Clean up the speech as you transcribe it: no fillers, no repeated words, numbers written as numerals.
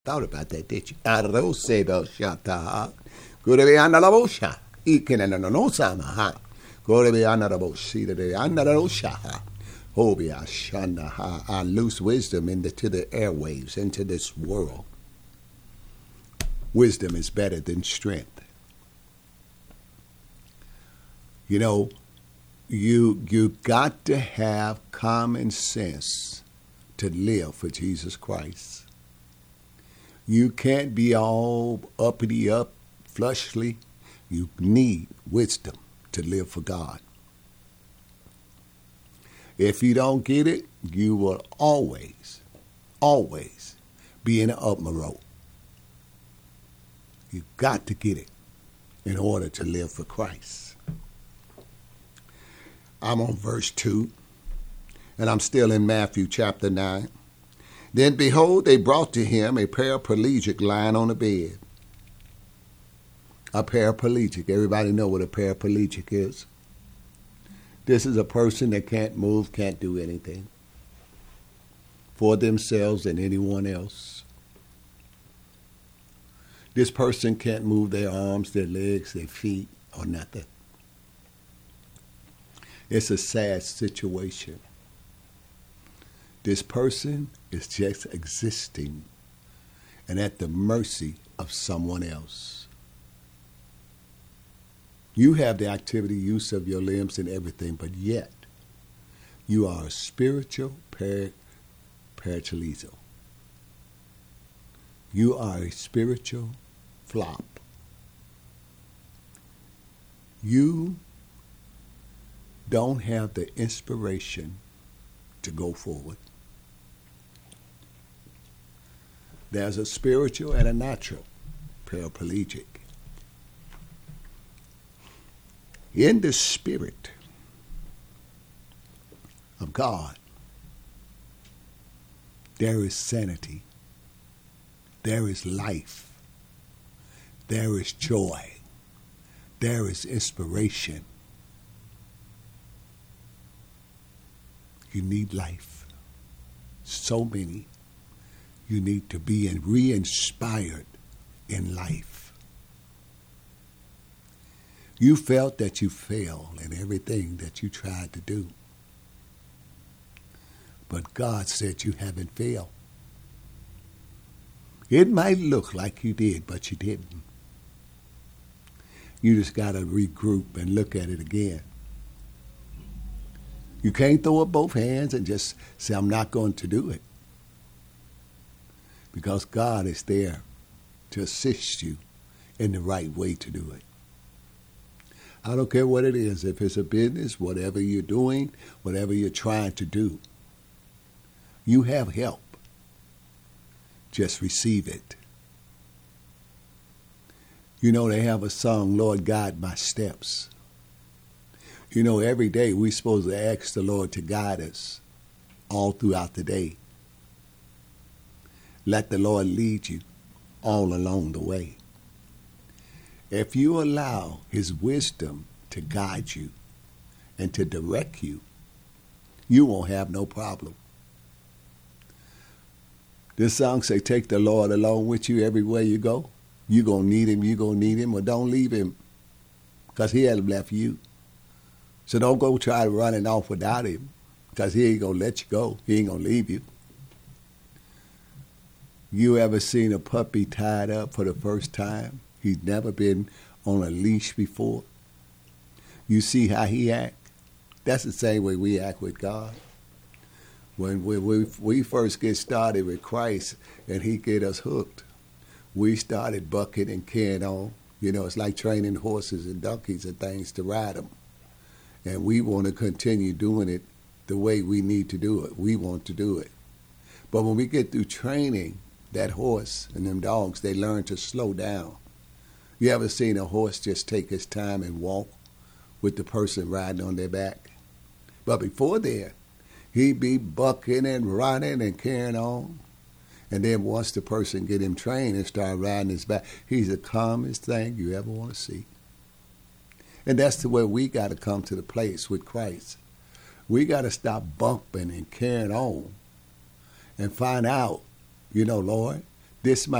Thought about that, did you? Arosebel-shata. Gurebeanarabosha. Ikenananonosamaha. Gurebeanaraboshidere-anaroshaha. Hobiashanaha. I loose wisdom into the airwaves, into this world. Wisdom is better than strength. You know, you got to have common sense to live for Jesus Christ. You can't be all uppity up, fleshly. You need wisdom to live for God. If you don't get it, you will always be in an upmarrow. You got to get it in order to live for Christ. I'm on verse 2, and I'm still in Matthew chapter 9. Then behold, they brought to him a paraplegic lying on a bed. A paraplegic. Everybody know what a paraplegic is. This is a person that can't move, can't do anything for themselves and anyone else. This person can't move their arms, their legs, their feet, or nothing. It's a sad situation. This person is just existing and at the mercy of someone else. You have the activity, use of your limbs and everything, but yet you are a spiritual paraclezo. You are a spiritual flop. You don't have the inspiration to go forward. There's a spiritual and a natural paraplegic. In the spirit of God, there is sanity, there is life, there is joy, there is inspiration. You need life. So many. You need to be re-inspired in life. You felt that you failed in everything that you tried to do. But God said you haven't failed. It might look like you did, but you didn't. You just got to regroup and look at it again. You can't throw up both hands and just say, I'm not going to do it. Because God is there to assist you in the right way to do it. I don't care what it is. If it's a business, whatever you're doing, whatever you're trying to do, you have help. Just receive it. You know, they have a song, Lord, guide my steps. You know, every day we're supposed to ask the Lord to guide us all throughout the day. Let the Lord lead you all along the way. If you allow his wisdom to guide you and to direct you, you won't have no problem. This song say, take the Lord along with you everywhere you go. You're going to need him, or don't leave him, because he hasn't left you. So don't go try running off without him, because he ain't going to let you go. He ain't going to leave you. You ever seen a puppy tied up for the first time? He's never been on a leash before. You see how he act? That's the same way we act with God. When we first get started with Christ and he get us hooked, we started bucking and carrying on. You know, it's like training horses and donkeys and things to ride them. And we want to continue doing it the way we need to do it. We want to do it. But when we get through training that horse and them dogs, they learn to slow down. You ever seen a horse just take his time and walk with the person riding on their back? But before then, he'd be bucking and running and carrying on. And then once the person get him trained and start riding his back, he's the calmest thing you ever want to see. And that's the way we got to come to the place with Christ. We got to stop bumping and carrying on and find out, you know, Lord, This